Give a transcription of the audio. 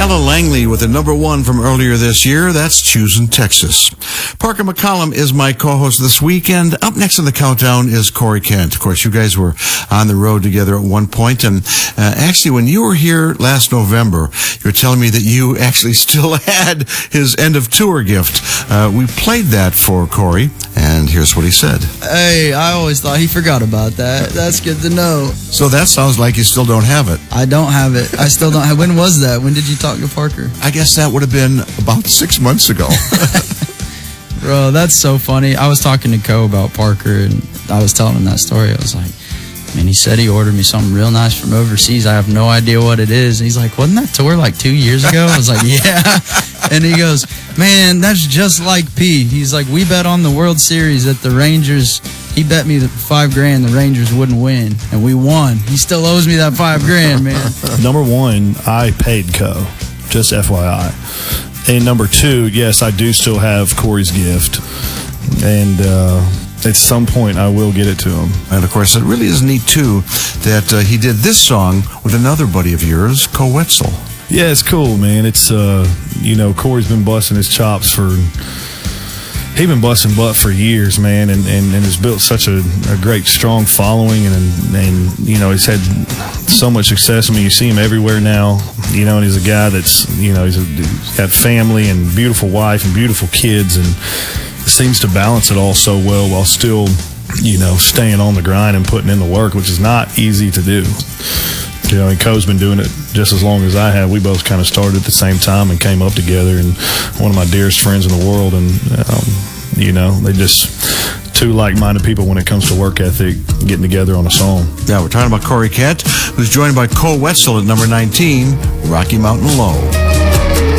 Ella Langley with the #1 from earlier this year. That's Choosing Texas. Parker McCollum is my co-host this weekend. Up next in the countdown is Corey Kent. Of course, you guys were on the road together at one point, and actually, when you were here last November, you were telling me that you actually still had his end-of-tour gift. We played that for Corey, and here's what he said. Hey, I always thought he forgot about that. That's good to know. So that sounds like you still don't have it. I don't have it. I still don't have. When was that? When did you talk to Parker? I guess that would have been about 6 months ago. Bro, that's so funny. I was talking to Co about Parker, and I was telling him that story. I was like, man, he said he ordered me something real nice from overseas. I have no idea what it is. And he's like, wasn't that tour like 2 years ago? I was like, yeah. And he goes, man, that's just like P. He's like, we bet on the World Series that the Rangers, he bet me that $5,000 the Rangers wouldn't win, and we won. He still owes me that $5,000, man. #1, I paid Co, just FYI. And #2, yes, I do still have Corey's gift. And at some point, I will get it to him. And, of course, it really is neat, too, that he did this song with another buddy of yours, Co Wetzel. Yeah, it's cool, man. It's, Corey's been busting his chops he's been busting butt for years, man, and has built such a great, strong following, and he's had so much success. I mean, you see him everywhere now, and he's a guy that's, he's got family and beautiful wife and beautiful kids, and seems to balance it all so well while still, staying on the grind and putting in the work, which is not easy to do. And Co's been doing it just as long as I have. We both kind of started at the same time and came up together, and one of my dearest friends in the world, and they just two like-minded people when it comes to work ethic, getting together on a song. Yeah, we're talking about Corey Kent, who's joined by Co Wetzel at #19, Rocky Mountain Low.